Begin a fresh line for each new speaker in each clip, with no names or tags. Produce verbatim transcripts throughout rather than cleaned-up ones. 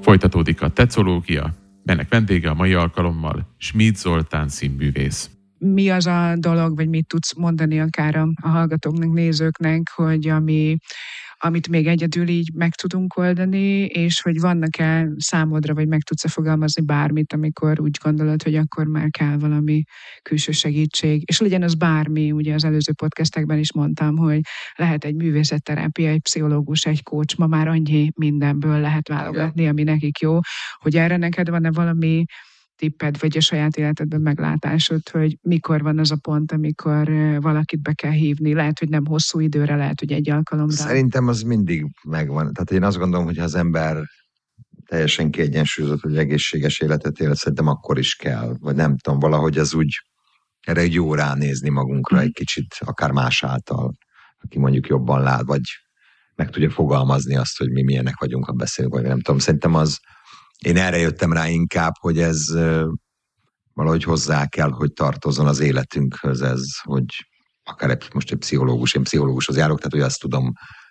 Folytatódik a tecológia, melynek vendége a mai alkalommal Schmid Zoltán színművész.
Mi az a dolog, vagy mit tudsz mondani akár a, a hallgatóknak, nézőknek, hogy ami, amit még egyedül így meg tudunk oldani, és hogy vannak-e számodra, vagy meg tudsz-e fogalmazni bármit, amikor úgy gondolod, hogy akkor már kell valami külső segítség. És legyen az bármi, ugye az előző podcastekben is mondtam, hogy lehet egy művészetterápia, egy pszichológus, egy coach, ma már annyi mindenből lehet válogatni, ami nekik jó, hogy erre neked van-e valami tipped, vagy a saját életedben meglátásod, hogy mikor van az a pont, amikor valakit be kell hívni. Lehet, hogy nem hosszú időre, lehet, hogy egy alkalomra.
Szerintem az mindig megvan. Tehát én azt gondolom, hogy ha az ember teljesen kiegyensúlyozott, hogy egészséges életet él, szerintem akkor is kell. Vagy nem tudom, valahogy az úgy, erre egy jó ránézni magunkra mm. egy kicsit, akár más által, aki mondjuk jobban lát, vagy meg tudja fogalmazni azt, hogy mi milyenek vagyunk, ha beszélünk, vagy nem tudom. Szerintem az Én erre jöttem rá inkább, hogy ez valahogy hozzá kell, hogy tartozzon az életünkhöz ez, hogy akár egy, most egy pszichológus, én pszichológushoz járok, tehát hogy azt tudom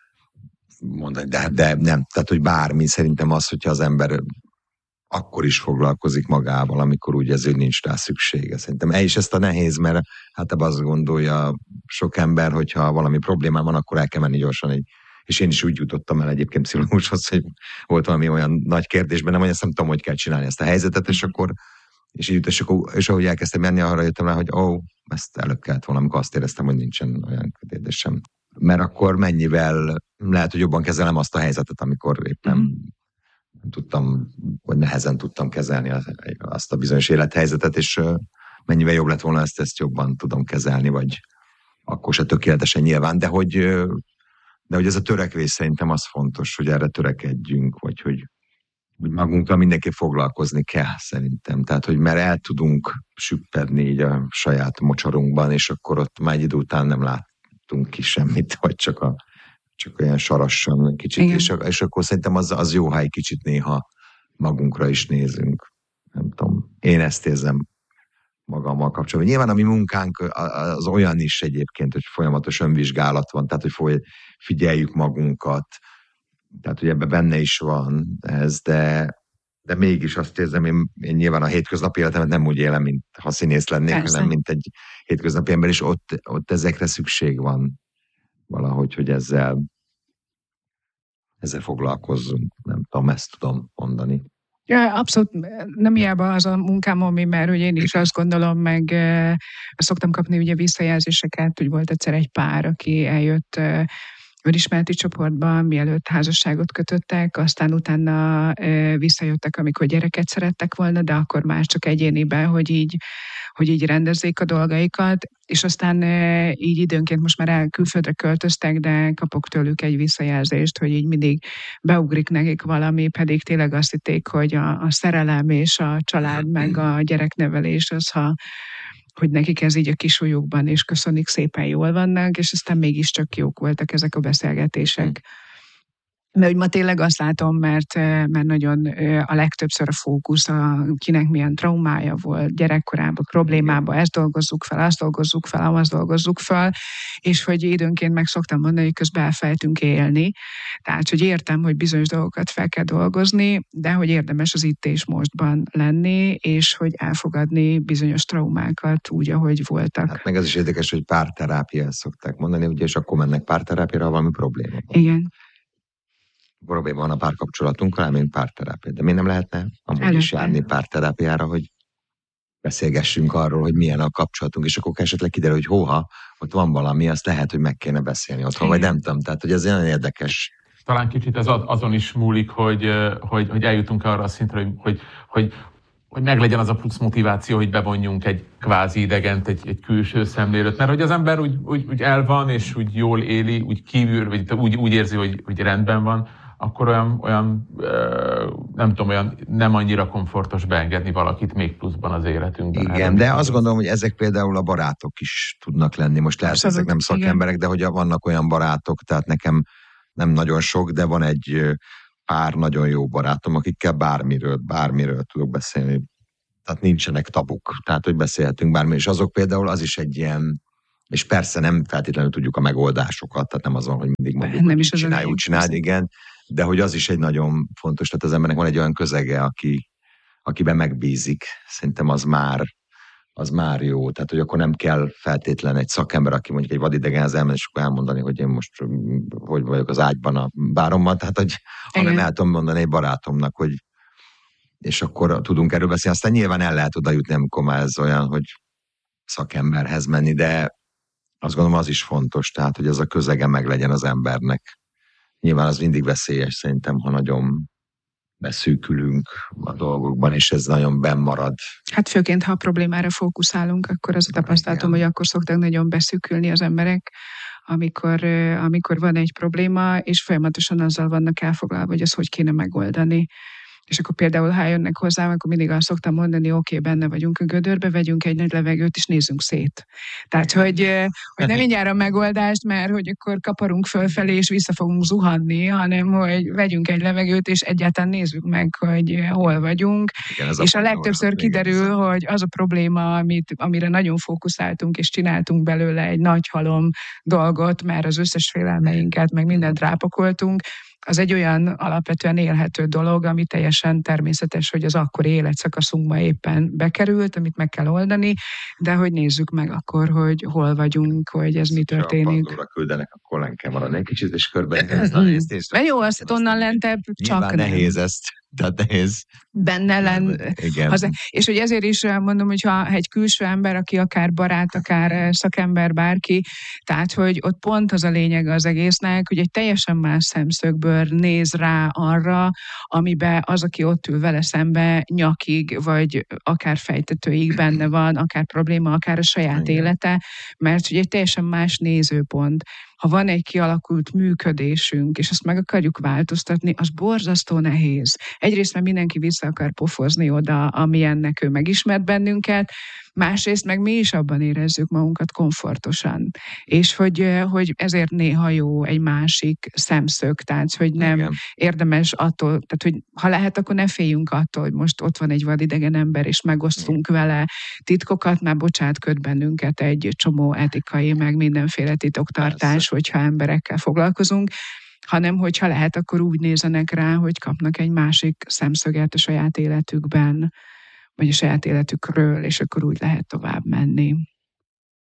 mondani, de, de nem, tehát hogy bármi, szerintem az, hogyha az ember akkor is foglalkozik magával, amikor úgy ez, hogy nincs rá szüksége. Szerintem el is ezt a nehéz, mert hát azt gondolja sok ember, hogyha valami problémám van, akkor el kell menni gyorsan egy. És én is úgy jutottam el egyébként pszichológushoz, hogy volt valami olyan nagy kérdésben, nem, hogy ezt nem tudom, hogy kell csinálni ezt a helyzetet, és akkor, és így, és, akkor, és ahogy elkezdtem menni, arra jöttem rá, hogy ó, oh, ezt előbb kellett volna, amikor azt éreztem, hogy nincsen olyan kérdésem. Mert akkor mennyivel lehet, hogy jobban kezelem azt a helyzetet, amikor éppen mm. tudtam, vagy nehezen tudtam kezelni azt a bizonyos élethelyzetet, és mennyivel jobb lett volna ezt, ezt jobban tudom kezelni, vagy akkor se tökéletesen nyilván, de hogy De hogy ez a törekvés szerintem az fontos, hogy erre törekedjünk, vagy hogy, hogy magunkkal mindenképp foglalkozni kell szerintem. Tehát, hogy mert el tudunk süppedni így a saját mocsarunkban, és akkor ott már egy idő után nem látunk ki semmit, vagy csak, a, csak olyan sarassan kicsit. És, és akkor szerintem az, az jó, ha egy kicsit néha magunkra is nézünk. Nem tudom, én ezt érzem magammal kapcsolatban. Nyilván a mi munkánk az olyan is egyébként, hogy folyamatos önvizsgálat van, tehát hogy figyeljük magunkat, tehát hogy ebben benne is van ez, de, de mégis azt érzem, én, én nyilván a hétköznapi életemet nem úgy élem, mint ha színész lennék, Persze. hanem mint egy hétköznapi ember, és ott, ott ezekre szükség van valahogy, hogy ezzel, ezzel foglalkozzunk. Nem tudom, ezt tudom mondani.
Ja, abszolút nem hiába az a munkám, ami már, hogy én is azt gondolom, meg e, szoktam kapni ugye visszajelzéseket, úgy volt egyszer egy pár, aki eljött e, önismereti csoportban, mielőtt házasságot kötöttek, aztán utána e, visszajöttek, amikor gyereket szerettek volna, de akkor már csak egyéniben, hogy így, hogy így rendezzék a dolgaikat, és aztán e, így időnként most már el külföldre költöztek, de kapok tőlük egy visszajelzést, hogy így mindig beugrik nekik valami, pedig tényleg azt hitték, hogy a, a szerelem és a család meg a gyereknevelés az, ha hogy nekik ez így a kisujjukban, és köszönik szépen jól vannak, és aztán mégiscsak jók voltak ezek a beszélgetések. Mert hogy ma tényleg azt látom, mert, mert nagyon a legtöbbször a fókusz, a, kinek milyen traumája volt gyerekkorában, problémában, ezt dolgozzuk fel, azt dolgozzuk fel, azt dolgozzuk fel, és hogy időnként meg szoktam mondani, hogy közben elfelejtünk élni. Tehát, hogy értem, hogy bizonyos dolgokat fel kell dolgozni, de hogy érdemes az itt és mostban lenni, és hogy elfogadni bizonyos traumákat úgy, ahogy voltak.
Hát meg ez is érdekes, hogy párterápia szokták mondani, ugye, és akkor mennek párterápiára, valami probléma van.
Igen.
Probléma van a párkapcsolatunkkal, elmegyünk párterápiát. De miért nem lehetne amúgy Előtte. is járni párterápiára, hogy beszélgessünk arról, hogy milyen a kapcsolatunk, és akkor esetleg kiderül, hogy hóha, ott van valami, azt lehet, hogy meg kéne beszélni otthon, vagy nem tudom. Tehát, hogy ez olyan érdekes.
Talán kicsit ez azon is múlik, hogy, hogy, hogy eljutunk arra a szintre, hogy, hogy, hogy, hogy meglegyen az a plusz motiváció, hogy bevonjunk egy kvázi idegent, egy, egy külső szemlélőt. Mert hogy az ember úgy, úgy, úgy el van, és úgy jól éli, úgy kívül, vagy úgy, úgy érzi, hogy, hogy rendben van, akkor olyan, olyan nem tudom, olyan nem annyira komfortos beengedni valakit még pluszban az életünkben.
Igen, de azt gondolom, hogy ezek például a barátok is tudnak lenni. Most lehet, ezek nem szakemberek, igen. de hogy vannak olyan barátok, tehát nekem nem nagyon sok, de van egy pár nagyon jó barátom, akikkel bármiről, bármiről tudok beszélni. Tehát nincsenek tabuk, tehát hogy beszélhetünk bármiről, és azok például az is egy ilyen, és persze nem feltétlenül tudjuk a megoldásokat, tehát nem az van, hogy mindig mondjuk,
nem is
csinálj, úgy csináld, igen, de hogy az is egy nagyon fontos, tehát az embernek van egy olyan közege, aki, akiben megbízik. Szerintem az már, az már jó. Tehát, hogy akkor nem kell feltétlen egy szakember, aki mondjuk egy vadidegenhez elmenni, és akkor elmondani, hogy én most hogy vagyok az ágyban a bárommal, tehát, hogy hanem el tudom mondani egy barátomnak, hogy és akkor tudunk erről beszélni. Aztán nyilván el lehet oda jutni, amikor már ez olyan, hogy szakemberhez menni, de azt gondolom az is fontos, tehát, hogy ez a közege meg legyen az embernek. Nyilván az mindig veszélyes szerintem, ha nagyon beszűkülünk a dolgokban, és ez nagyon bennmarad.
Hát főként, ha a problémára fókuszálunk, akkor az a tapasztalatom, hogy akkor szoktak nagyon beszűkülni az emberek, amikor, amikor van egy probléma, és folyamatosan azzal vannak elfoglalva, hogy ezt hogy kéne megoldani. És akkor például, ha jönnek hozzám, akkor mindig azt szoktam mondani, oké, okay, benne vagyunk a gödörbe, vegyünk egy nagy levegőt, és nézzünk szét. Tehát, hogy, hogy nem mindjárt a megoldást, mert hogy akkor kaparunk fölfelé, és vissza fogunk zuhanni, hanem, hogy vegyünk egy levegőt, és egyáltalán nézzük meg, hogy hol vagyunk. Igen, és a, a legtöbbször kiderül, hogy az a probléma, amit, amire nagyon fókuszáltunk, és csináltunk belőle egy nagy halom dolgot, mert az összes félelmeinket, meg mindent rápakoltunk, az egy olyan alapvetően élhető dolog, ami teljesen természetes, hogy az akkori életszakaszunkba éppen bekerült, amit meg kell oldani, de hogy nézzük meg akkor, hogy hol vagyunk, hogy ez mi történik.
Ha a küldenek, akkor nem kell maradni egy kicsit, és körben.
De jó, azt onnan lentebb csak
nem. nehéz ezt, tehát nehéz.
Benne lenn. Az, és hogy ezért is mondom, hogy ha egy külső ember, aki akár barát, akár szakember, bárki, tehát, hogy ott pont az a lényeg az egésznek, hogy egy teljesen más szemszögből néz rá arra, amiben az, aki ott ül vele szembe nyakig, vagy akár fejtetőig benne van, akár probléma, akár a saját Igen. élete, mert hogy egy teljesen más nézőpont. Ha van egy kialakult működésünk, és azt meg akarjuk változtatni, az borzasztó nehéz. Egyrészt, mert mindenki vissza akar pofozni oda, amilyennek ő megismert bennünket, másrészt meg mi is abban érezzük magunkat komfortosan. És hogy, hogy ezért néha jó egy másik szemszög, tehát hogy nem Igen. érdemes attól, tehát hogy ha lehet, akkor ne féljünk attól, hogy most ott van egy vadidegen ember, és megosztunk Igen. vele titkokat, már bocsát, köt bennünket egy csomó etikai, meg mindenféle titoktartás, Persze. hogyha emberekkel foglalkozunk, hanem hogyha lehet, akkor úgy nézenek rá, hogy kapnak egy másik szemszöget a saját életükben, vagy a saját életükről, és akkor úgy lehet tovább menni.